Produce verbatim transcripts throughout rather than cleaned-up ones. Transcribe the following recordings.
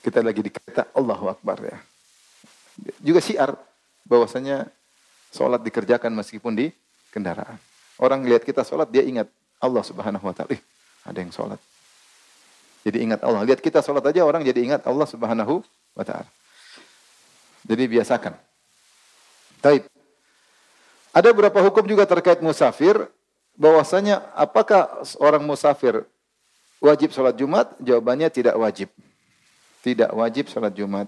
Kita lagi di kereta, Allahu Akbar ya. Juga syiar bahwasanya sholat dikerjakan meskipun di kendaraan. Orang lihat kita sholat, dia ingat Allah Subhanahu wa taala. Ih, ada yang sholat. Jadi ingat Allah. Lihat kita sholat aja orang jadi ingat Allah Subhanahu wa taala. Jadi biasakan. Taib. Ada beberapa hukum juga terkait musafir, bahwasanya apakah orang musafir wajib sholat Jumat? Jawabannya tidak wajib. Tidak wajib sholat Jumat.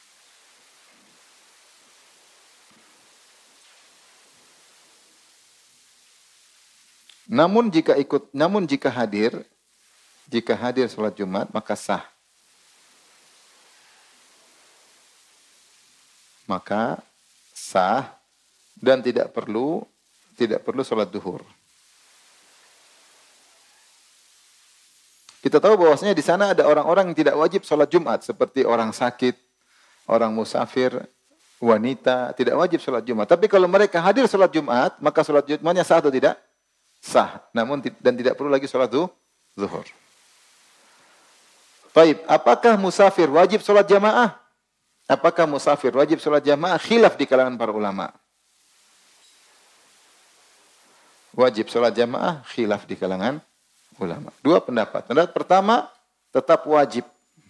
Namun jika ikut, namun jika hadir, jika hadir sholat Jumat maka sah. Maka sah dan tidak perlu tidak perlu sholat duhur. Kita tahu bahwasanya di sana ada orang-orang yang tidak wajib sholat Jumat seperti orang sakit, orang musafir, wanita tidak wajib sholat Jumat. Tapi kalau mereka hadir sholat Jumat maka sholat Jumatnya sah atau tidak? Sah, namun dan tidak perlu lagi sholat zuhur. Baik, apakah musafir wajib sholat jamaah? Apakah musafir wajib sholat jamaah? Khilaf di kalangan para ulama. Wajib sholat jamaah, khilaf di kalangan ulama. Dua pendapat. Pendapat pertama, tetap wajib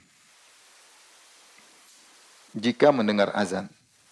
jika mendengar azan.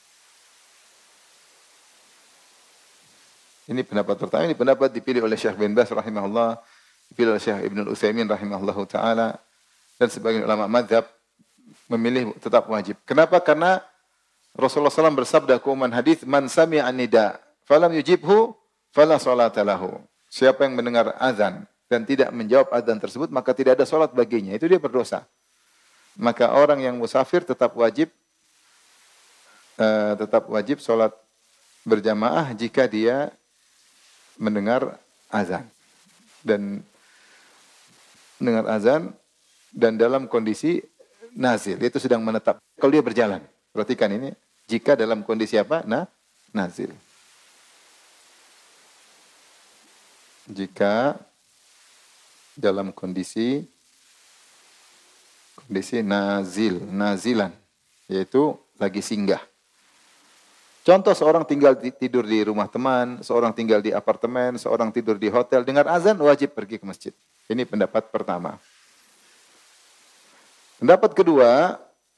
Ini pendapat pertama, ini pendapat dipilih oleh Syekh bin Baz rahimahullah, dipilih oleh Syekh Ibnul Utsaimin rahimahullahu taala dan sebagian ulama mazhab memilih tetap wajib. Kenapa? Karena Rasulullah shallallahu alaihi wasallam bersabda kuman hadis, "Man sami'a nida, falam yujibhu, fala salata lahu." Siapa yang mendengar azan dan tidak menjawab azan tersebut, maka tidak ada salat baginya. Itu dia berdosa. Maka orang yang musafir tetap wajib uh, tetap wajib salat berjamaah jika dia mendengar azan dan mendengar azan dan dalam kondisi nazil, yaitu sedang menetap. Kalau dia berjalan, perhatikan ini, jika dalam kondisi apa? Nah, nazil. Jika dalam kondisi kondisi nazil, nazilan, yaitu lagi singgah. Contoh seorang tinggal di, tidur di rumah teman, seorang tinggal di apartemen, seorang tidur di hotel, dengar azan wajib pergi ke masjid. Ini pendapat pertama. Pendapat kedua,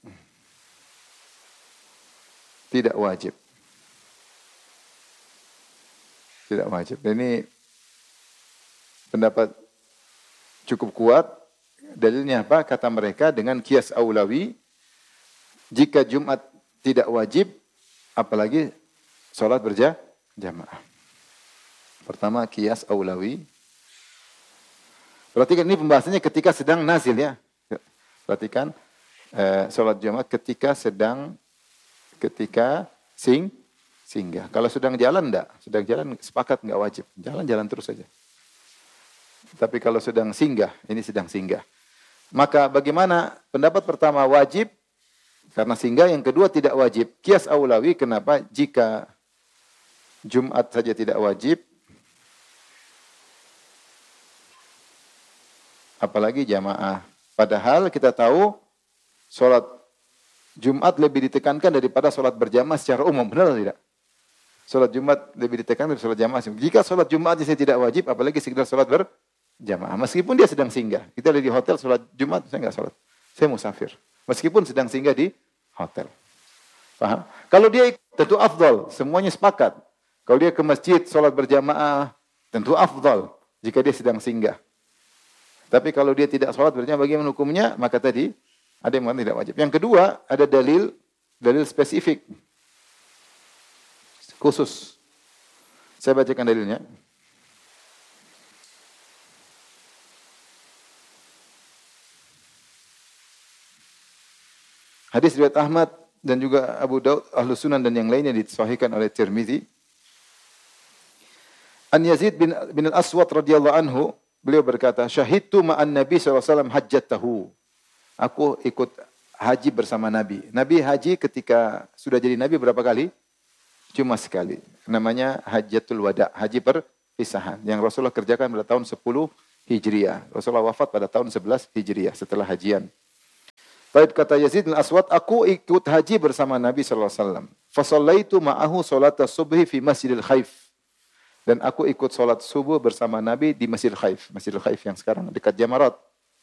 tidak wajib. Tidak wajib. Ini pendapat cukup kuat. Dalilnya apa? Kata mereka dengan kias aulawi, jika Jumat tidak wajib, apalagi sholat berjamaah. Pertama, kias aulawi. Perhatikan ini pembahasannya ketika sedang nazil ya. Perhatikan, eh, sholat jamaah ketika sedang, ketika sing, singgah. Kalau sedang jalan enggak, sedang jalan sepakat enggak wajib. Jalan-jalan terus saja. Tapi kalau sedang singgah, ini sedang singgah. Maka bagaimana? Pendapat pertama wajib, karena singgah. Yang kedua tidak wajib. Kias aulawi, kenapa? Jika Jumat saja tidak wajib, apalagi jamaah. Padahal kita tahu sholat Jumat lebih ditekankan daripada sholat berjamaah secara umum. Benar atau tidak? Sholat Jumat lebih ditekankan daripada sholat jamaah. Jika sholat Jumat saja tidak wajib, apalagi sekedar sholat berjamaah. Meskipun dia sedang singgah. Kita ada di hotel sholat Jumat, saya enggak sholat. Saya musafir. Meskipun sedang singgah di hotel. Paham? Kalau dia tentu afdal, semuanya sepakat. Kalau dia ke masjid, sholat berjamaah, tentu afdal jika dia sedang singgah. Tapi kalau dia tidak sholat berjamaah, bagaimana hukumnya? Maka tadi, ada yang mengatakan tidak wajib. Yang kedua, ada dalil, dalil spesifik. Khusus. Saya bacakan dalilnya. Hadis riwayat Ahmad dan juga Abu Daud, Ahlus Sunan dan yang lainnya disahihkan oleh Tirmizi. An Yazid bin, bin Al-Aswad radhiyallahu anhu, beliau berkata, "Syahidtu ma'an Nabi sallallahu alaihi wasallam hajjatahu." Aku ikut haji bersama Nabi. Nabi haji ketika sudah jadi Nabi berapa kali? Cuma sekali. Namanya Hajjatul Wada, haji perpisahan. Yang Rasulullah kerjakan pada tahun sepuluh Hijriah. Rasulullah wafat pada tahun sebelas Hijriah setelah hajian. Baik, kata Yazid bin Aswad, aku ikut haji bersama Nabi sallallahu alaihi wasallam. Fa shallaitu ma'ahu salata subhi fi Masjidil Khaif. Dan aku ikut salat subuh bersama Nabi di Masjidil Khaif, Masjidil Khaif yang sekarang dekat Jamarat.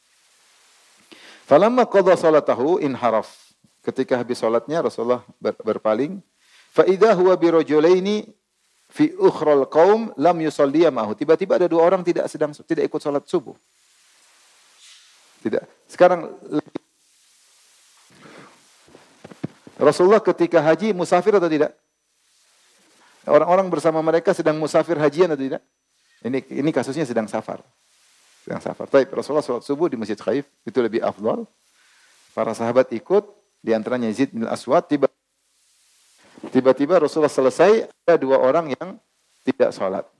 Falamma qadha salatahu inharaf. Ketika habis salatnya Rasulullah ber, berpaling, fa idza huwa bi rajulaini fi ukhral qaum lam yusalliya ma'ahu. Tiba-tiba ada dua orang tidak sedang tidak ikut salat subuh. Tidak. Sekarang Rasulullah ketika haji musafir atau tidak? Orang-orang bersama mereka sedang musafir hajian atau tidak? Ini ini kasusnya sedang safar. Sedang safar. Baik, Rasulullah salat subuh di Masjid Khaif, itu lebih afdal. Para sahabat ikut, di antaranya Yazid bin Aswad. Tiba, tiba-tiba Rasulullah selesai, ada dua orang yang tidak salat.